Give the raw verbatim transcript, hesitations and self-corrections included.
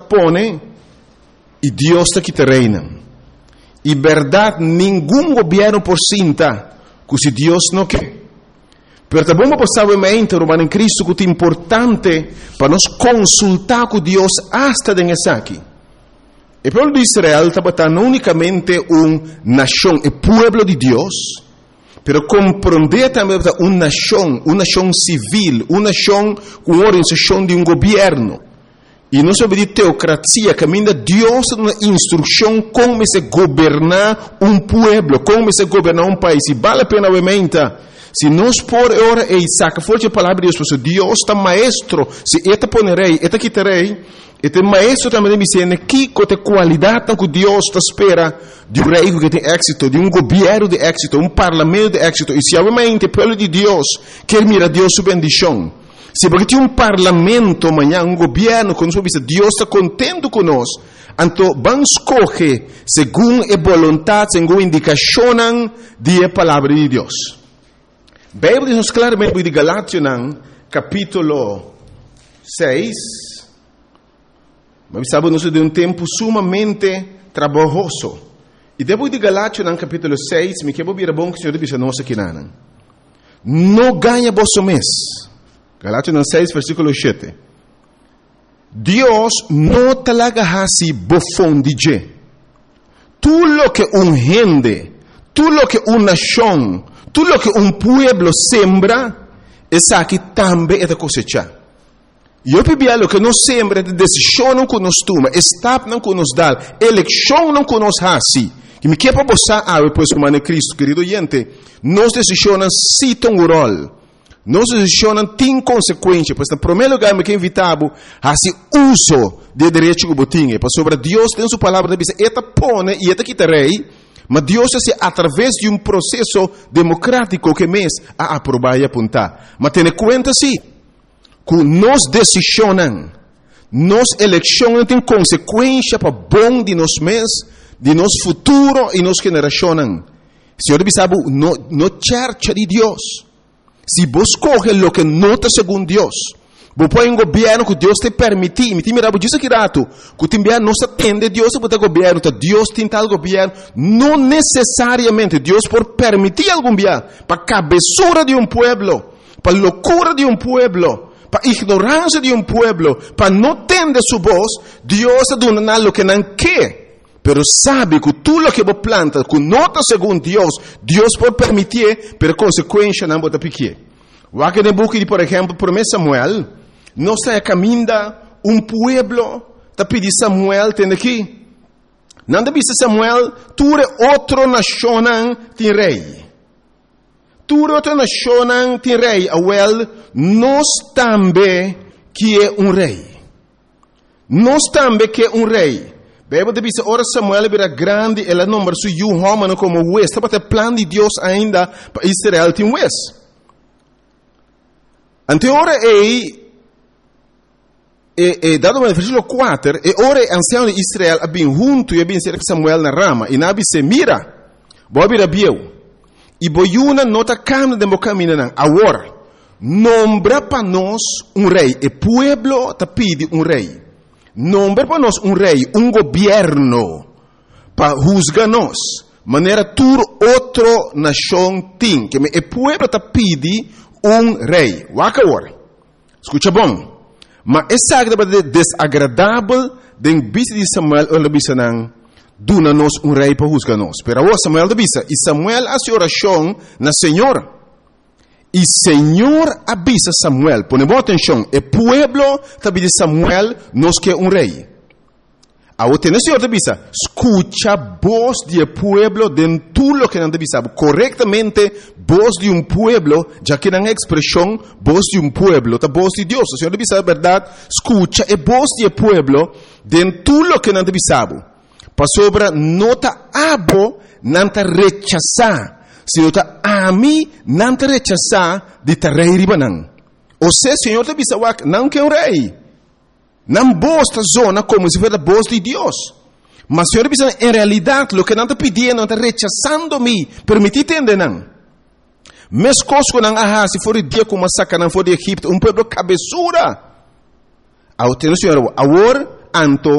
pone e Deus está que te reina. E verdade, nenhum governo por cinta, que se Deus não quer. Pero também passava mente, Romano em Cristo, que é importante para nós consultar com Deus hasta nessa aqui. O povo de Israel estava não unicamente uma nação, o povo de Deus, pero compreender também uma nação, uma nação civil, uma nação com organização de um governo. E não sobre teocracia, caminha Deus uma instrução como se governar um povo, como se governar um país. E vale a pena obviamente. Se nós por ora e saca forte a palavra de Deus, porque Deus está maestro, se eta ponerei, eta quitarei, este maestro também me ensina que com a qualidade que Deus está espera de um rei que tem êxito, de um governo de êxito, um parlamento de êxito. E se obviamente o povo de Deus quer mirar Deus sua bendição, se porque tem um parlamento amanhã, um governo, quando Deus está contente conosco, então vamos escolher segundo a vontade, segundo a indicação da palavra de Deus. A Bíblia diz claramente de Galátias, capítulo seis, mas sabemos de um tempo sumamente trabalhoso. E depois de Galátias, capítulo seis, me quero vir a bom que o Senhor diz a nós aqui, não ganha vosso mês. Galátias seis, versículo sete. Deus não talaga hasi bofão de je. Tudo lo que um gente, tudo lo que uma nação, tudo lo que um pueblo sembra, essa aqui também é da cosecha. E eu pedi algo que não sembra, de decisão não que nos toma, estado não que nos dá, eleição não que nos hasi. Que me quer para você, ah, depois como é Cristo, querido gente, nos decisões citam o rol. Nos decisões têm consequências, pois, no primeiro lugar, me quer invitar a se uso de direito que botinha, pois sobre Deus tem sua palavra, diz, eta pone e eta quitarei, mas Deus é através de um processo democrático que mês a aprovar e apontar. Mas tenha conta sim, que nos decisões, nos eleições têm consequência para bom de nos mês, de nos futuro e nos gerações. Senhor, sabe, no, no church de Deus. Se você coge o que não está segundo Deus, você põe um governo que Deus te permite, me mira, diz aqui rato, que o governo não se atende a Deus, porque o governo, Deus tem tal governo, não necessariamente Deus por permitir algum governo, para a cabeçura de um pueblo, para a loucura de um pueblo, para a ignorância de um pueblo, para não atender sua voz, Deus está dando algo que não quer. Pero sabe que tudo o que você planta, que não está segundo Deus, Deus pode permitir, pero consequência não pode pequer. O aqui no book, por exemplo, promessa Samuel, não sai caminhando um pueblo, está pedindo Samuel, tem aqui. Não deve ser Samuel, tu é outra nação, tem rei. Tu é outra nação, tem rei. Awel, nós também que é um rei. Nós também que é um rei. Bíblia diz que ora Samuel era grande, ela não marçou o homem como o West. Estava o plano de Deus ainda para Israel tem West. Ante ora é, é, é dado no versículo quatro, e ora é ancião de Israel a bem junto e a bem cerca Samuel na rama. E nabi se mira, vou abrir a biel. E boiuna nota cam de mocamina agora. Nombra para nós um rei. E pueblo te pede um rei. Nombra para nós um rei, um governo, para juzgar-nos. Maneira tur outra nação tem. Que o povo está pedindo um rei. Waka agora. Escuta bom. Mas essa é desagradável de vista de Samuel, ou de vista não, duna-nos um rei para juzgar-nos. Pero agora Samuel de vista, e Samuel hace oração na Senhora. E Senhor avisa Samuel, põe boa atenção, o pueblo também de Samuel nos quer um rei. Ao ter o Senhor avisa, escucha a voz do pueblo de tudo o que não avisa, corretamente, voz de um pueblo, já que não é expressão, voz de um pueblo, a voz de Deus. O Senhor avisa a verdade, escucha a voz do pueblo de tudo o que não avisa. Para sobre nota abo, não te rechazar. Se eu está a mim, não te rechazar de te rei ribanan. Ou seja, Senhor te avisa, não quer um rei. Não bosta zona como se fosse a voz de Deus. Mas Senhor te avisa, em realidade, o que não te pedindo, não te rechazando-me, permitir entender não. Mes coisas que não há, se for dia como a saca, não for de Egipto, um povo cabeçura. Ao ter o Senhor, agora, anto,